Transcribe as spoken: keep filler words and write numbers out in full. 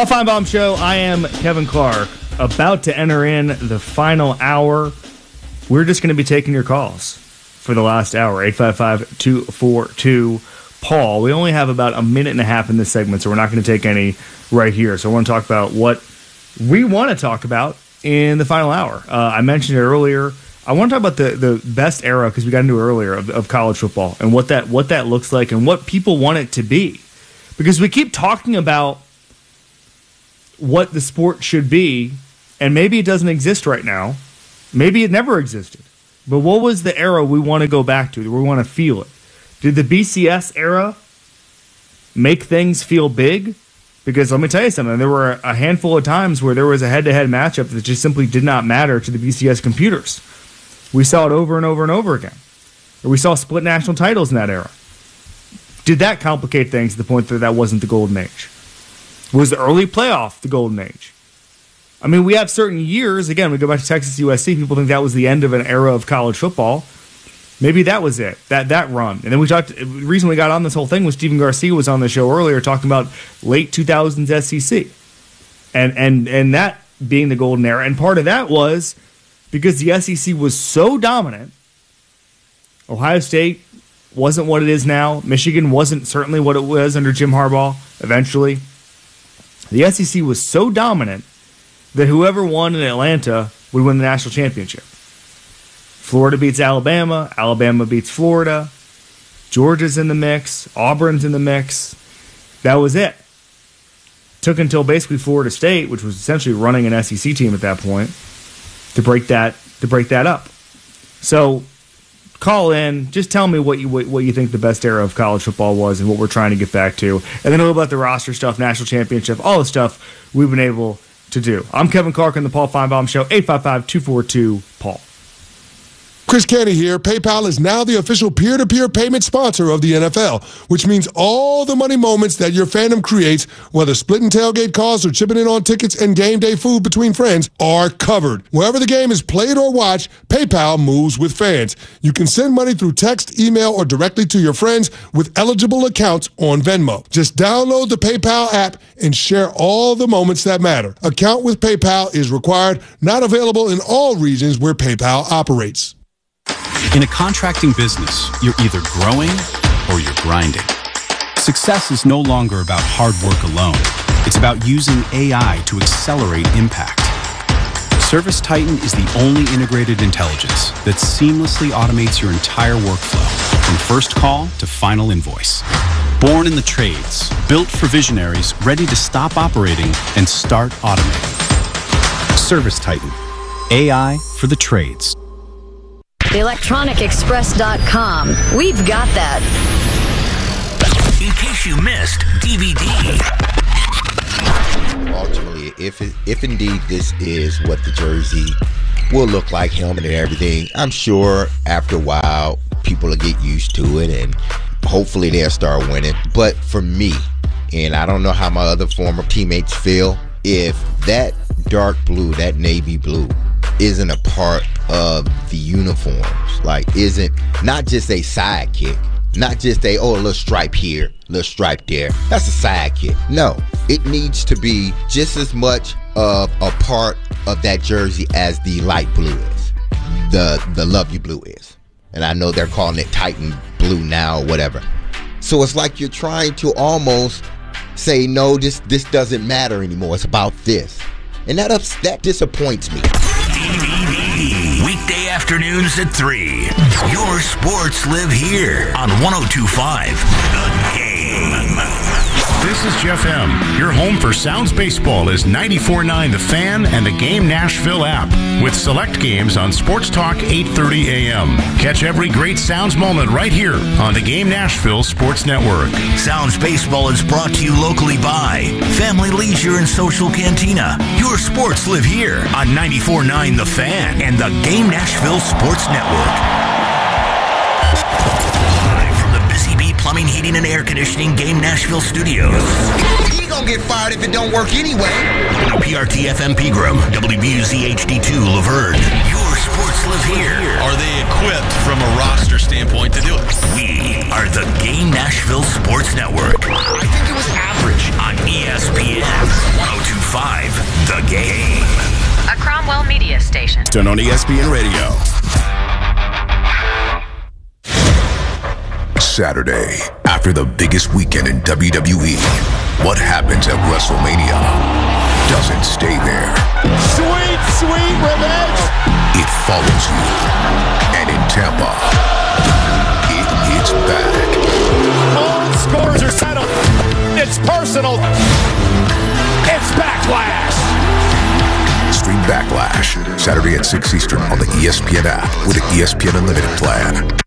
Paul Feinbaum Show. I am Kevin Clark, about to enter in the final hour. We're just going to be taking your calls for the last hour. eight five five, two four two, Paul. We only have about a minute and a half in this segment, so we're not going to take any right here. So I want to talk about what we want to talk about in the final hour. Uh, I mentioned it earlier. I want to talk about the, the best era, because we got into it earlier, of, of college football and what that what that looks like and what people want it to be. Because we keep talking about what the sport should be, and maybe it doesn't exist right now. Maybe it never existed. But what was the era we want to go back to? We want to feel it. Did the B C S era make things feel big? Because let me tell you something. There were a handful of times where there was a head-to-head matchup that just simply did not matter to the B C S computers. We saw it over and over and over again. Or we saw split national titles in that era. Did that complicate things to the point that that wasn't the golden age? Was the early playoff the golden age? I mean, we have certain years. Again, we go back to Texas U S C. People think that was the end of an era of college football. Maybe that was it, that that run. And then we talked, the reason we got on this whole thing was Stephen Garcia was on the show earlier talking about late two thousands S E C. And, and, and that being the golden era. And part of that was because the S E C was so dominant. Ohio State wasn't what it is now. Michigan wasn't certainly what it was under Jim Harbaugh eventually. The S E C was so dominant that whoever won in Atlanta would win the national championship. Florida beats Alabama. Alabama beats Florida. Georgia's in the mix. Auburn's in the mix. That was it. Took until basically Florida State, which was essentially running an S E C team at that point, to break that to break that up. So call in. Just tell me what you what, what you think the best era of college football was and what we're trying to get back to. And then a little about the roster stuff, national championship, all the stuff we've been able to do. I'm Kevin Clark on the Paul Feinbaum Show. eight five five, two four two, Paul. Chris Canty here. PayPal is now the official peer-to-peer payment sponsor of the N F L, which means all the money moments that your fandom creates, whether splitting tailgate costs or chipping in on tickets and game day food between friends, are covered. Wherever the game is played or watched, PayPal moves with fans. You can send money through text, email, or directly to your friends with eligible accounts on Venmo. Just download the PayPal app and share all the moments that matter. Account with PayPal is required, not available in all regions where PayPal operates. In a contracting business, you're either growing or you're grinding. Success is no longer about hard work alone. It's about using A I to accelerate impact. ServiceTitan is the only integrated intelligence that seamlessly automates your entire workflow, from first call to final invoice. Born in the trades, built for visionaries ready to stop operating and start automating. ServiceTitan, A I for the trades. the electronic express dot com. We've got that. In case you missed, D V D. Ultimately, if it, if indeed this is what the jersey will look like, helmet and everything, I'm sure after a while people will get used to it and hopefully they'll start winning. But for me, and I don't know how my other former teammates feel, if that dark blue, that navy blue, isn't a part of the uniforms, like isn't not just a sidekick, not just a, oh, a little stripe here, little stripe there, that's a sidekick. No, it needs to be just as much of a part of that jersey as the light blue is, the the lovely blue is. And I know they're calling it Titan blue now or whatever. So it's like you're trying to almost say, no, this this doesn't matter anymore, it's about this. And that ups, that disappoints me. Weekday afternoons at three. Your sports live here on one oh two point five The Game. This is Jeff M. Your home for Sounds Baseball is ninety-four point nine The Fan and the Game Nashville app, with select games on Sports Talk eight thirty a.m. Catch every great Sounds moment right here on the Game Nashville Sports Network. Sounds Baseball is brought to you locally by Family Leisure and Social Cantina. Your sports live here on ninety-four point nine The Fan and the Game Nashville Sports Network. Plumbing, heating, and air conditioning Game Nashville Studios. He gonna get fired if it don't work anyway. W P R T F M Pegram, W B U Z H D two Laverne. Your sports live here. Are they equipped from a roster standpoint to do it? We are the Game Nashville Sports Network. I think it was average on E S P N one oh five, The Game. A Cromwell Media Station. Turn on E S P N Radio. Saturday, after the biggest weekend in W W E, what happens at WrestleMania doesn't stay there. Sweet, sweet revenge. It follows you. And in Tampa, it hits back. All scores are settled. It's personal. It's Backlash. Stream Backlash, Saturday at six Eastern on the E S P N app with the E S P N Unlimited plan.